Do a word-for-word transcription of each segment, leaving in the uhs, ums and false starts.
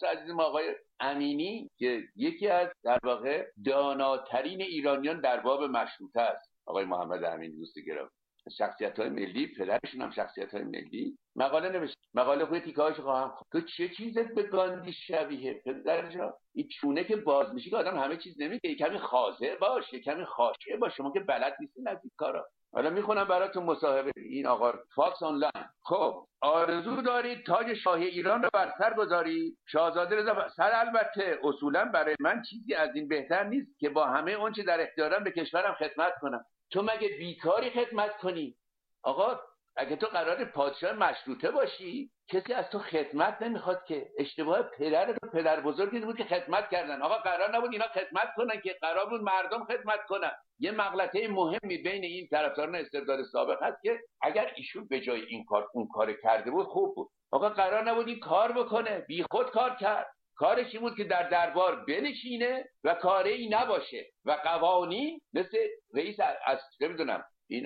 عزیز ما آقای امینی که یکی از در واقع داناترین ایرانیان در باب مشروطه است، آقای محمد امینی دوست گرامی، شخصیت‌های ملی، پدرشون هم شخصیت‌های ملی، مقاله نوشت. مقاله خود تیکه‌هاشو خواهم. تو چه چیزت به گاندی شبیه پدر جان؟ این چونه که باز میشه که آدم همه چیز نمیگه، کمی خاضع باش، کمی خاشع باش، شما که بلد نیستین از این کارا. حالا میخونم براتون مصاحبه این آقا فاکس آنلاین. خب آرزو دارید تاج شاهی ایران رو بر سر گذارید؟ شاهزاده رضا سر البته اصولا برای من چیزی از این بهتر نیست که با همه اون چه در اختیارم به کشورم خدمت کنم. تو مگه بیکاری خدمت کنی؟ آقا اگه تو قرار پادشاه مشروطه باشی کسی از تو خدمت نمیخواد که. اشتباه پدر تو پدر بزرگی بود که خدمت کردن. آقا قرار نبود اینا خدمت کنن که، قرار بود مردم خدمت کنن. یه مغلطه مهمی بین این طرفداران استبداد سابق هست که اگر ایشون به جای این کار اون کار کرده بود خوب بود. آقا قرار نبود این کار بکنه، بی خود کار کرد. کارش این بود که در دربار بنشینه و کاری نباشه و قوانین مثل رئیس از نمیدونم این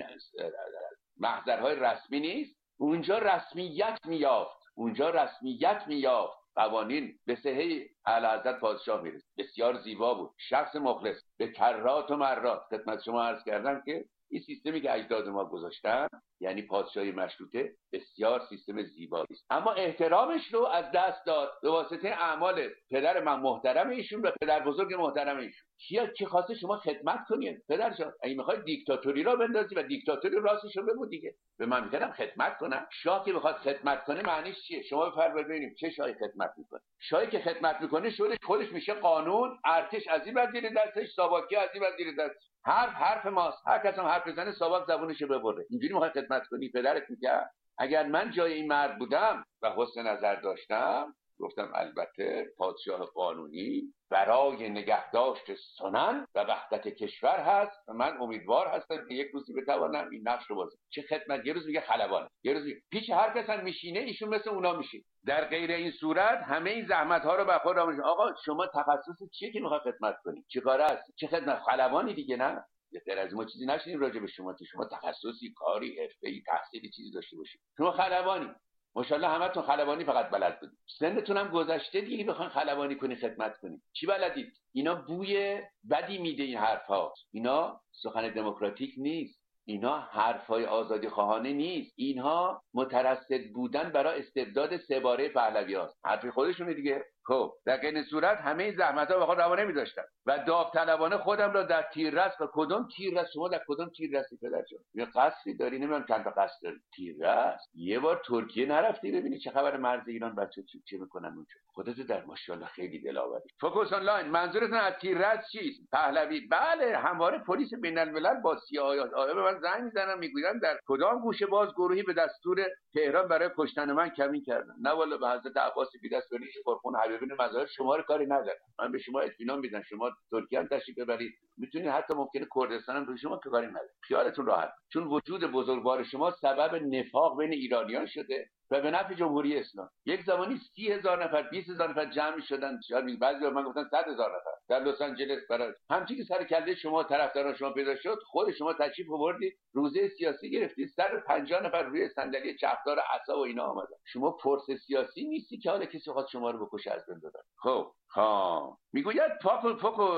محضرهای رسمی نیست، اونجا رسمیت میافت، اونجا رسمیت میافت. قوانین به صحه اعلیحضرت پادشاه میرسید. بسیار زیبا بود، شخص مخلص، به کرات و مرات خدمت شما عرض کردم که این سیستمی که اجداد ما گذاشتن یعنی پادشاهی مشروطه بسیار سیستم زیبایی است، اما احترامش رو از دست داد به واسطه اعمال پدر من محترم ایشون و پدر بزرگ محترم ایشون. کیا کی خواسته شما خدمت کنید؟ پدر جان اگه میخواد دیکتاتوری را بندازی و دیکتاتوری راستش رو بگو دیگه، به من میگم خدمت کنم. شاه که بخواد خدمت کنه معنیش چیه؟ شما بفرمایید ببینیم چه شاهی خدمت میکنه. شاهی که خدمت میکنه شورش خودش میشه قانون، ارتش از این ور زیر دستش، ساواکی از این ور زیر دستش. حرف حرف ماست، هر کس هم حرف بزنه ساواک زبونشو ببره. اینجوری میخواد خدمت کنی؟ پدرت میگه اگر من جای این مرد بودم و حسن نظر داشتم گفتم البته پادشاه قانونی برای نگهداشت سنن و وحدت کشور هست و من امیدوار هستم که یک روزی بتوانم این نقش رو بازی. چه خدمت؟ یه روز میگه خلبان، یه روز میگه پیش هر کس هم میشینه ایشون مثل اونا میشه. در غیر این صورت همه این زحمت ها رو به خود آموزش. آقا شما تخصص چیه که میخواد خدمت کنی؟ چه کاره است؟ چه خدمت؟ خلبانی دیگه نه؟ غیر از ما چیزی نشینیم راجع به شما که شما تخصصی، کاری، حرفه‌ای، تحصیلی چیزی داشته باشید. شما خلبانی، ماشاءالله همتون خلبانی فقط بلد بودید. سنتون هم گذشته دیگه بخواید خلبانی کنی خدمت کنی. چی بلدید؟ اینا بوی بدی میده این حرفا. اینا سخن دموکراتیک نیست. اینا حرفای آزادی خواهانه نیست. اینها مترصد بودن برای استبداد سه باره پهلویاست. حرف خودشونه دیگه. خب در این صورت همه این زحمت‌ها به خود روا نمی‌داشتن و داوطلبانه خودم را در تیررس و کدوم تیررس؟ شما در کدوم تیررسی پدر جان؟ یه قصری داری؟ نمیدونم چند تا قصر داری. تیررس یه بار ترکیه نرفتی ببینی چه خبر مرز ایران بچه چی چی میکنن اونجا؟ خودت در ماشاءالله خیلی دلاوری. فوکوس آنلاین منظورتون از تیررس چیست؟ پهلوی؟ بله همواره پلیس بین‌الملل با سیاه‌ها آره به من زنگ میزنن میگویند در کدام گوشه باز گروهی به دستور تهران برای کشتن من کمین کردن. نه والا به حضرت عباس بی دست بریش پرخون حبیبین مظاهر شما رو کاری ندارم. من به شما اطمینان میدم شما ترکیه هم تشریف ببرید میتونید، حتی ممکنه کردستان هم به شما که کاری نداره. خیالتون راحت، چون وجود بزرگوار شما سبب نفاق بین ایرانیان شده و به نفع جمهوری اسلامی. یک زمانی سی هزار نفر بیست هزار نفر جمع می‌شدن، شاید بعضی به من گفتن صد هزار نفر در لس آنجلس برای همچین که سر کله شما طرفداران شما پیدا شد. خود شما تشریف آوردید روزه سیاسی گرفتید، صد و پنجاه نفر روی صندلی چرخدار عصا و اینا آمدن. شما فرس سیاسی نیستی که حالا کسی خواست شما رو بکشه از بین ببره. خب ها میگوید فاکو فاکو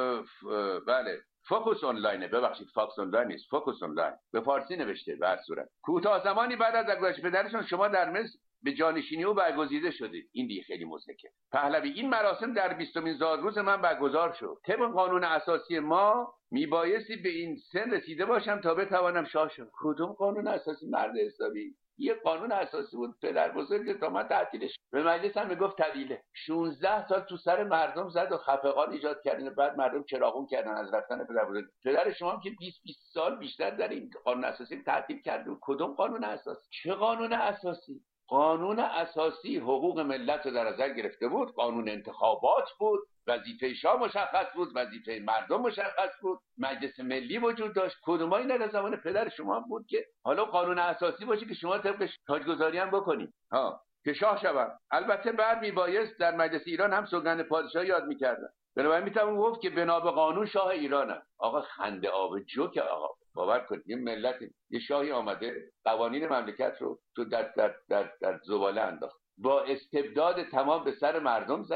بله فوکوس آنلاینه، ببخشید فاکس آنلاین نیست، فوکوس آنلاین به فارسی نوشته. به هر صورت کوتاه زمانی بعد از درگذشت پدرشون شما در مصر به جانشینی او برگزیده شدید. این دیگه خیلی مضحکه. پهلوی: این مراسم در بیستمین زادروز من برگزار شد. طبق قانون اساسی ما میبایستی به این سن رسیده باشم تا بتوانم شاه شم. کدوم قانون اساسی مرد حسابی؟ یه قانون اساسی بود پدر بزرگ تا من تعطیلش به مجلس هم میگفت طویله. شانزده سال تو سر مردم زد و خفقان ایجاد کردن، بعد مردم چراغون کردن از رفتن پدر بزرگ. پدر شما هم که بیست بیست سال بیشتر در این قانون اساسی تعطیل کرده. کدوم قانون اساسی؟ چه قانون اساسی؟ قانون اساسی حقوق ملت رو در نظر گرفته بود. قانون انتخابات بود، وظیفه شاه مشخص بود، وظیفه مردم مشخص بود، مجلس ملی وجود داشت. کدومایی نه در زمان پدر شما بود که حالا قانون اساسی باشه که شما طبقش تاجگذاری هم بکنید ها که شاه شوم. البته بعد میبایست در مجلس ایران هم سوگند پادشاهی یاد میکردن. بنابراین میتونم گفت که بنا به قانون شاه ایرانم. آقا خنده آب جوک. آقا باور کنید یه ملت، یه شاهی آمده قوانین مملکت رو تو در در در, در زباله انداخت، با استبداد تمام به سر مردم زد.